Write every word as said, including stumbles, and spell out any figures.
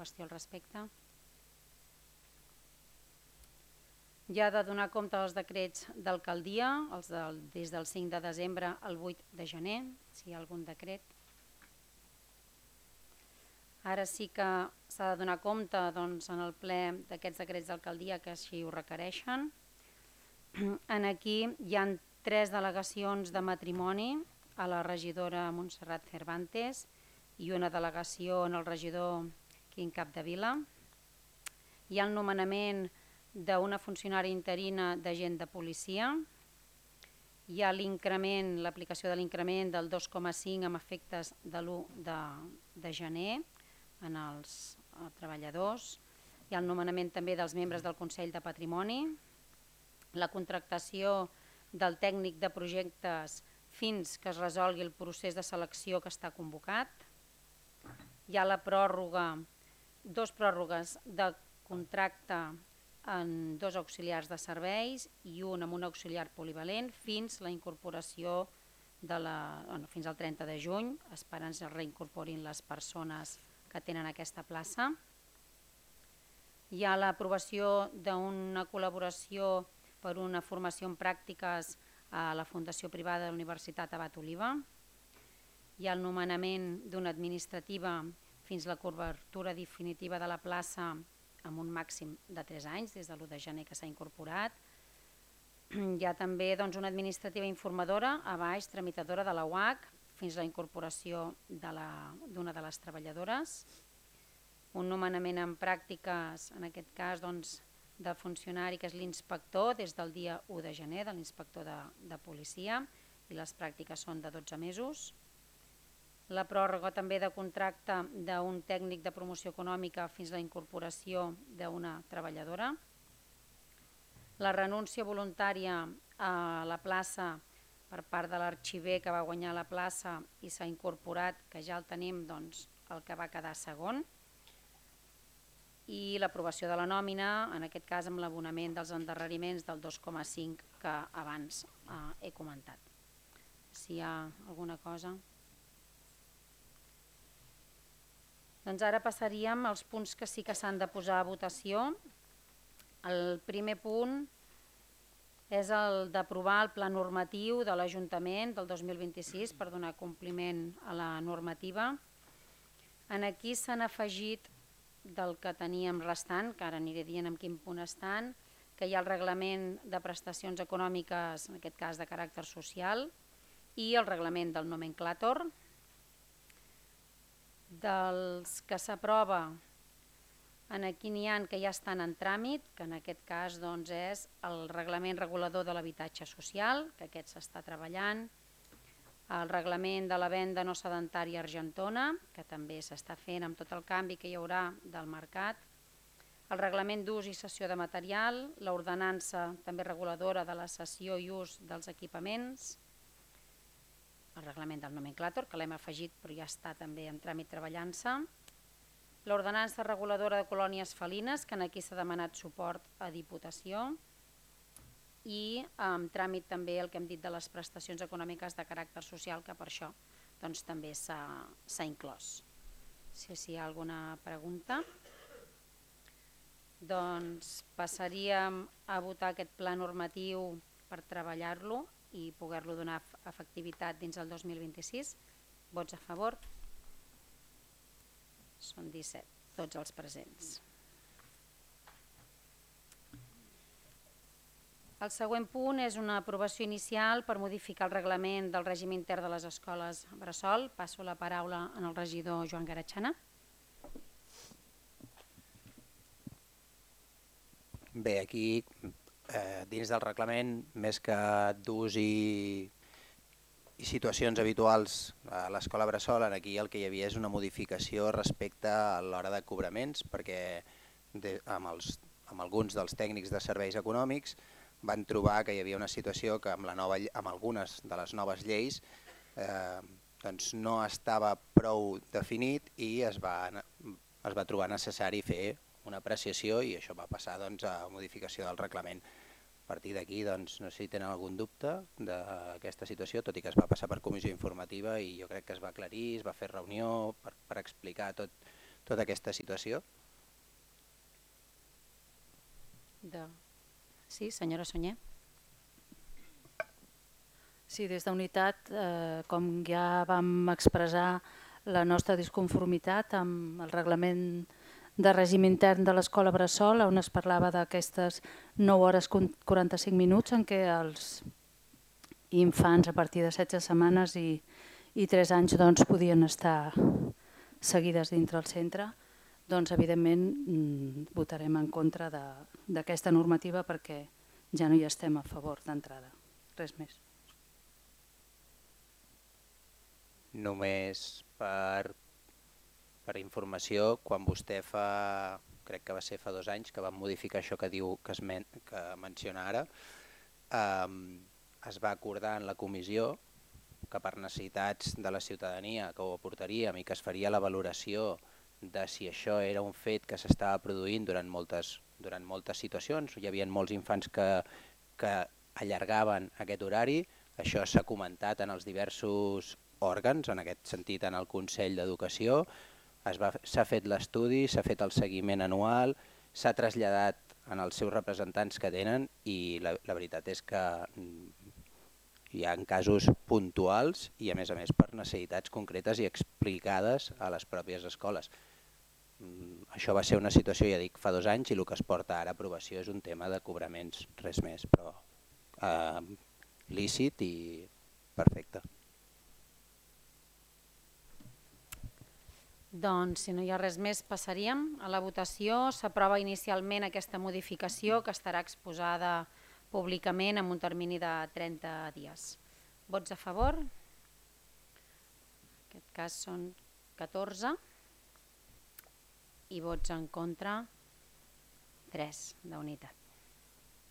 qüestió al respecte. Hi ha de donar compte dels decrets d'alcaldia, els del, des del cinc de desembre al vuit de gener, si hi ha algun decret. Ara sí que s'ha de donar compte doncs, en el ple d'aquests decrets d'alcaldia que així ho requereixen. En aquí hi ha tres delegacions de matrimoni a la regidora Montserrat Cervantes i una delegació en el regidor Quim Capdevila. Hi ha el nomenament d'una funcionària interina d'agent de policia. Hi ha l'increment, l'aplicació de l'increment del dos coma cinc amb efectes de l'u de gener en els treballadors. Hi ha el nomenament també dels membres del Consell de Patrimoni, la contractació del tècnic de projectes fins que es resolgui el procés de selecció que està convocat. Hi ha la pròrroga, dos pròrrogues de contracte en dos auxiliars de serveis i un amb un auxiliar polivalent fins la incorporació de la, bueno, fins al trenta de juny, esperant que es reincorporin les persones que tenen aquesta plaça. Hi ha l'aprovació d'una col·laboració per una formació en pràctiques a la Fundació Privada de la Universitat Abat Oliba. Hi ha el nomenament d'una administrativa fins la cobertura definitiva de la plaça amb un màxim de tres anys, des de l'u de gener que s'ha incorporat. Hi ha també doncs, una administrativa informadora a baix, tramitadora de la U A C, fins la incorporació d'una de les treballadores. Un nomenament en pràctiques, en aquest cas, doncs, de funcionari que és l'inspector des del dia u de gener, de l'inspector de, de policia, i les pràctiques són de dotze mesos. La pròrroga també de contracte d'un tècnic de promoció econòmica fins a la incorporació d'una treballadora. La renúncia voluntària a la plaça per part de l'arxiver que va guanyar la plaça i s'ha incorporat, que ja el tenim, doncs, el que va quedar segon. I l'aprovació de la nòmina, en aquest cas amb l'abonament dels endarreriments del dos coma cinc que abans eh, he comentat. Si hi ha alguna cosa... Doncs ara passaríem als punts que sí que s'han de posar a votació. El primer punt és el d'aprovar el pla normatiu de l'Ajuntament del dos mil vint-i-sis per donar compliment a la normativa. En aquí s'han afegit del que teníem restant, que ara aniré dient en quin punt estan, que hi ha el reglament de prestacions econòmiques, en aquest cas de caràcter social, i el reglament del nomenclàtor. Dels que s'aprova, aquí n'hi ha que ja estan en tràmit, que en aquest cas doncs, és el reglament regulador de l'habitatge social, que aquest s'està treballant, el reglament de la venda no sedentària a Argentona, que també s'està fent amb tot el canvi que hi haurà del mercat, el reglament d'ús i cessió de material, l'ordenança també reguladora de la cessió i ús dels equipaments, el reglament del nomenclàtor, que l'hem afegit però ja està també en tràmit treballant-se, l'ordenança reguladora de colònies felines, que aquí s'ha demanat suport a Diputació, i en tràmit també el que hem dit de les prestacions econòmiques de caràcter social, que per això doncs, també s'ha inclòs. Si hi ha alguna pregunta, doncs passaríem a votar aquest pla normatiu per treballar-lo i poder-lo donar efectivitat dins el dos mil vint-i-sis. Vots a favor? Són disset, tots els presents. El següent punt és una aprovació inicial per modificar el reglament del règim intern de les escoles bressol. Passo la paraula al regidor Joan Garatxana. Bé, aquí eh, dins del reglament, més que d'ús i, i situacions habituals a l'escola bressol, aquí el que hi havia és una modificació respecte a l'hora de cobraments, perquè de, amb, els, amb alguns dels tècnics de serveis econòmics van trobar que hi havia una situació que amb, la nova, amb algunes de les noves lleis eh, doncs no estava prou definit i es va, es va trobar necessari fer una apreciació i això va passar doncs, a modificació del reglament. A partir d'aquí doncs, no sé si tenen algun dubte d'aquesta situació, tot i que es va passar per comissió informativa i jo crec que es va aclarir, es va fer reunió per, per explicar tot, tota aquesta situació? De... Sí, senyora Sunyer. Sí, des d'Unitat, eh, com ja vam expressar la nostra disconformitat amb el reglament de règim intern de l'escola Bressol, on es parlava d'aquestes nou hores quaranta-cinc minuts en què els infants a partir de setze setmanes i, i tres anys doncs, podien estar seguides dintre el centre, doncs evidentment votarem en contra d'aquesta normativa perquè ja no hi estem a favor d'entrada. Res més. Només per, per informació, quan vostè fa, crec que va ser fa dos anys, que vam modificar això que diu que, es men, que menciona ara, eh, es va acordar en la comissió que per necessitats de la ciutadania que ho aportaríem i que es faria la valoració de si això era un fet que s'estava produint durant moltes, durant moltes situacions. Hi havia molts infants que, que allargaven aquest horari, això s'ha comentat en els diversos òrgans, en aquest sentit en el Consell d'Educació, s'ha fet l'estudi, s'ha fet el seguiment anual, s'ha traslladat en els seus representants que tenen i la, la veritat és que hi ha casos puntuals i a més a més per necessitats concretes i explicades a les pròpies escoles. Això va ser una situació, ja dic, fa dos anys i el que es porta ara a aprovació és un tema de cobraments, res més, però eh, lícit i perfecte. Doncs si no hi ha res més passaríem a la votació. S'aprova inicialment aquesta modificació que estarà exposada públicament en un termini de trenta dies. Vots a favor? En aquest cas són catorze i vots en contra tres d'Unitat.